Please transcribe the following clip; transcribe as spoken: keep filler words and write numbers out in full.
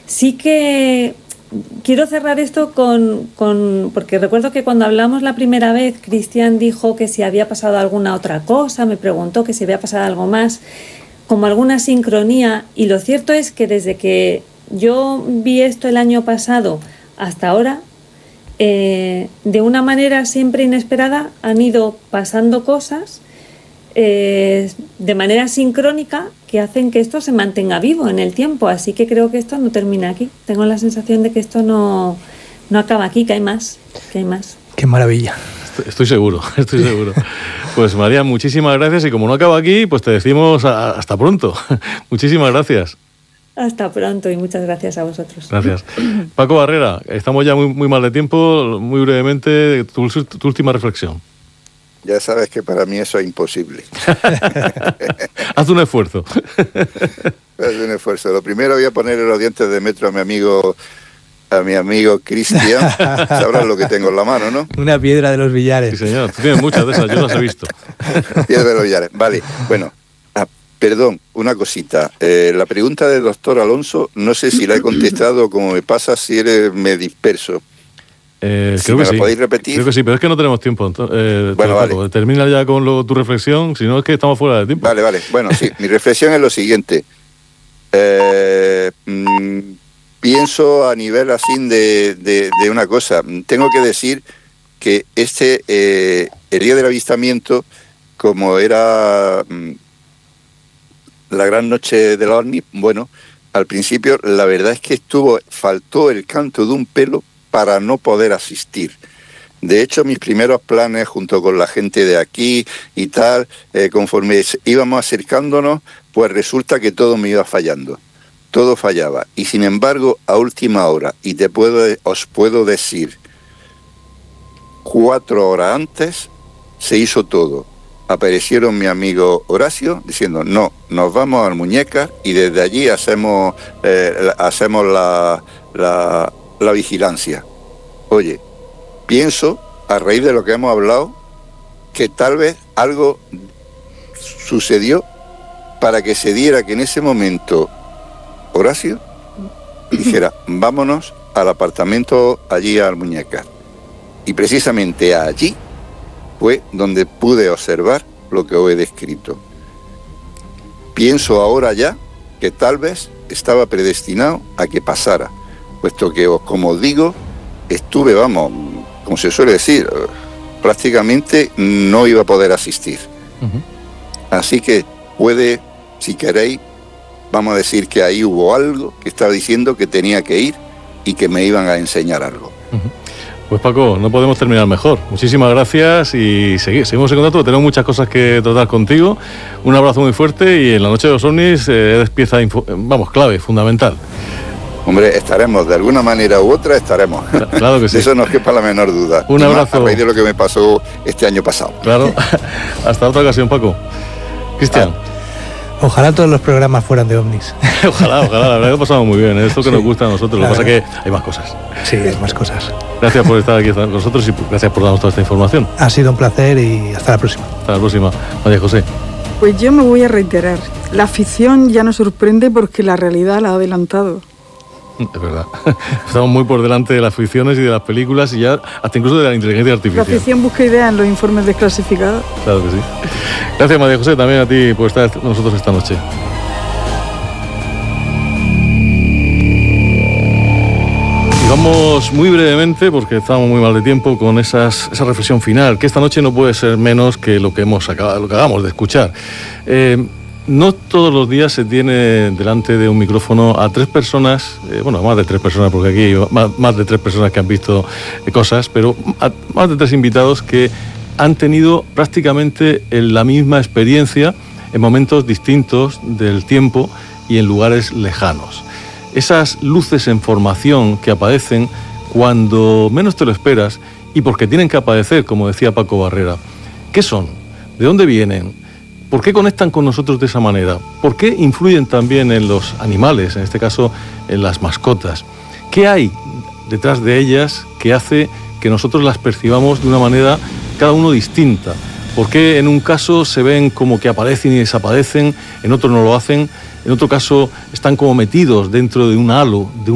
Sí que quiero cerrar esto con, con... porque recuerdo que cuando hablamos la primera vez, Cristian dijo que si había pasado alguna otra cosa, me preguntó que si había pasado algo más, como alguna sincronía, y lo cierto es que desde que yo vi esto el año pasado hasta ahora, eh, de una manera siempre inesperada han ido pasando cosas eh, de manera sincrónica que hacen que esto se mantenga vivo en el tiempo, así que creo que esto no termina aquí. Tengo la sensación de que esto no, no acaba aquí, que hay más, que hay más. Qué maravilla. Estoy, estoy seguro, estoy seguro. Pues María, muchísimas gracias, y como no acaba aquí, pues te decimos a, hasta pronto. Muchísimas gracias. Hasta pronto y muchas gracias a vosotros. Gracias. Paco Barrera, estamos ya muy, muy mal de tiempo, muy brevemente, tu, tu última reflexión. Ya sabes que para mí eso es imposible. Haz un esfuerzo. Haz un esfuerzo. Lo primero voy a poner en los dientes de metro a mi amigo, a mi amigo Cristian. Sabrás lo que tengo en la mano, ¿no? Una piedra de los billares. Sí, señor. Tú tienes muchas de esas, yo las he visto. Piedra de los billares. Vale, bueno. Ah, perdón, una cosita. Eh, la pregunta del doctor Alonso, no sé si la he contestado, como me pasa si eres me disperso. Eh, si creo me que la sí. podéis repetir. Creo que sí, pero es que no tenemos tiempo. Eh, bueno, vale. Paco, termina ya con lo, tu reflexión, si no es que estamos fuera de tiempo. Vale, vale. Bueno, sí, mi reflexión es lo siguiente. Eh, mmm, pienso a nivel así de, de, de una cosa. Tengo que decir que este, eh, el día del avistamiento, como era mmm, la gran noche del ovni, bueno, al principio la verdad es que estuvo, faltó el canto de un pelo para no poder asistir. De hecho, mis primeros planes junto con la gente de aquí y tal, eh, conforme íbamos acercándonos, pues resulta que todo me iba fallando. Todo fallaba. Y sin embargo, a última hora, y te puedo, os puedo decir, cuatro horas antes, se hizo todo. Aparecieron mi amigo Horacio diciendo, no, nos vamos al Muñecas y desde allí hacemos, eh, hacemos la... la la vigilancia. Oye, pienso, a raíz de lo que hemos hablado, que tal vez algo sucedió para que se diera que en ese momento Horacio dijera, vámonos al apartamento allí al Muñecas. Y precisamente allí fue donde pude observar lo que os he descrito. Pienso ahora ya que tal vez estaba predestinado a que pasara, puesto que, como os digo, estuve, vamos, como se suele decir, prácticamente no iba a poder asistir. Uh-huh. Así que puede, si queréis, vamos a decir que ahí hubo algo que estaba diciendo que tenía que ir y que me iban a enseñar algo. Uh-huh. Pues Paco, no podemos terminar mejor. Muchísimas gracias y seguimos en contacto. Tenemos muchas cosas que tratar contigo. Un abrazo muy fuerte y en la noche de los ovnis eh, eres pieza, info- vamos, clave, fundamental. Hombre, estaremos, de alguna manera u otra estaremos. Claro que sí. De eso no os quepa la menor duda. Un y abrazo. Más a raíz de lo que me pasó este año pasado. Claro. Hasta otra ocasión, Paco. Cristian. Ah, ojalá todos los programas fueran de ovnis. Ojalá, ojalá. La verdad que lo pasamos muy bien. Esto que sí, nos gusta a nosotros. Lo que pasa es que hay más cosas. Sí, hay más cosas. Gracias por estar aquí con nosotros y gracias por darnos toda esta información. Ha sido un placer y hasta la próxima. Hasta la próxima. María José. Pues yo me voy a reiterar. La ficción ya nos sorprende porque la realidad la ha adelantado. Es verdad. Estamos muy por delante de las ficciones y de las películas y ya hasta incluso de la inteligencia artificial. La ficción busca ideas en los informes desclasificados. Claro que sí. Gracias, María José, también a ti por estar con nosotros esta noche. Y vamos muy brevemente, porque estamos muy mal de tiempo, con esas, esa reflexión final, que esta noche no puede ser menos que lo que hemos acabado, lo que acabamos de escuchar. Eh, No todos los días se tiene delante de un micrófono a tres personas, eh, bueno, más de tres personas, porque aquí hay más, más de tres personas que han visto eh, cosas, pero a, más de tres invitados que han tenido prácticamente la misma experiencia en momentos distintos del tiempo y en lugares lejanos. Esas luces en formación que aparecen cuando menos te lo esperas y porque tienen que aparecer, como decía Paco Barrera. ¿Qué son? ¿De dónde vienen? ¿Por qué conectan con nosotros de esa manera? ¿Por qué influyen también en los animales, en este caso en las mascotas? ¿Qué hay detrás de ellas que hace que nosotros las percibamos de una manera cada uno distinta? ¿Por qué en un caso se ven como que aparecen y desaparecen, en otro no lo hacen, en otro caso están como metidos dentro de un halo, de un